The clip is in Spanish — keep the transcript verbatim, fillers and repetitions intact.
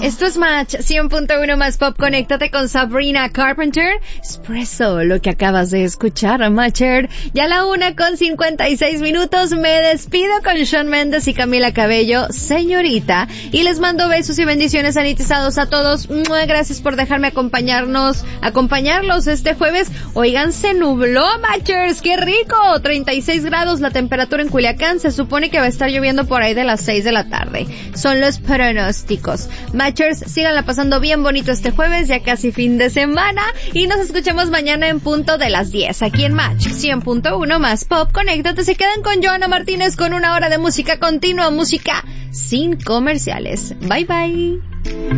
Esto es Match cien punto uno más Pop. Conéctate con Sabrina Carpenter. Espresso, lo que acabas de escuchar, Matcher. Ya a la una con cincuenta y seis minutos me despido con Shawn Mendes y Camila Cabello, señorita. Y les mando besos y bendiciones sanitizados a todos. Gracias por dejarme acompañarnos, acompañarlos este jueves. Oigan, se nubló, Matchers. ¡Qué rico! treinta y seis grados la temperatura en Culiacán. Se supone que va a estar lloviendo por ahí de las seis de la tarde. Son los pronósticos. Matchers, síganla pasando bien bonito este jueves, ya casi fin de semana. Y nos escuchamos mañana en punto de las diez, aquí en Match cien punto uno más Pop. Conéctate, se quedan con Johanna Martínez con una hora de música continua, música sin comerciales. Bye bye.